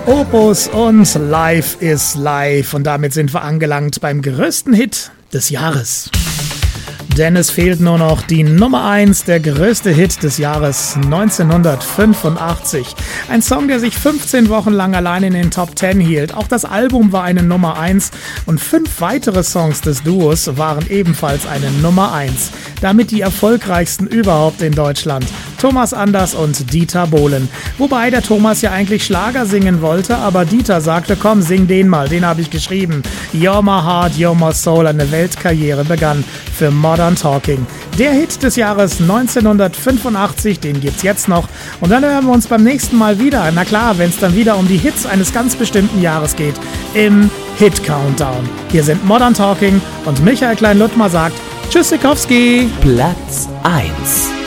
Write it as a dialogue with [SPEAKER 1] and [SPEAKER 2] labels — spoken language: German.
[SPEAKER 1] Opus und Life is Life. Und damit sind wir angelangt beim größten Hit des Jahres. Denn es fehlt nur noch die Nummer 1, der größte Hit des Jahres 1985. Ein Song, der sich 15 Wochen lang allein in den Top 10 hielt. Auch das Album war eine Nummer 1 und 5 weitere Songs des Duos waren ebenfalls eine Nummer 1. Damit die erfolgreichsten überhaupt in Deutschland. Thomas Anders und Dieter Bohlen. Wobei der Thomas ja eigentlich Schlager singen wollte, aber Dieter sagte, komm, sing den mal, den habe ich geschrieben. You're My Heart, You're My Soul, eine Weltkarriere begann für Modern Talking. Der Hit des Jahres 1985, den gibt's jetzt noch. Und dann hören wir uns beim nächsten Mal wieder. Na klar, wenn es dann wieder um die Hits eines ganz bestimmten Jahres geht. Im Hit Countdown. Hier sind Modern Talking und Michael Klein-Luttmer sagt Tschüssikowski.
[SPEAKER 2] Platz 1.